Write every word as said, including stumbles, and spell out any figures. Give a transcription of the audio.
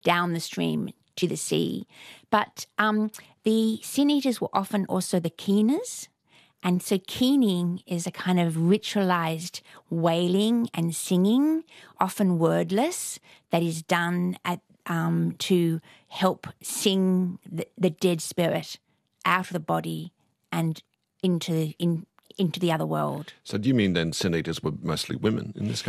down the stream to the sea. But um, the sin eaters were often also the keeners. And so keening is a kind of ritualized wailing and singing, often wordless, that is done at um, to help sing the, the dead spirit out of the body and into in into the other world. So do you mean then sin eaters were mostly women in this case?